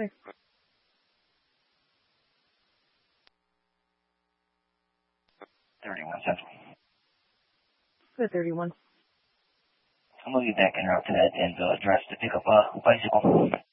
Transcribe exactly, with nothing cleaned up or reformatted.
Clear. thirty-one Central. Clear thirty-one. I'm moving back en route to that Denville address to pick up a bicycle.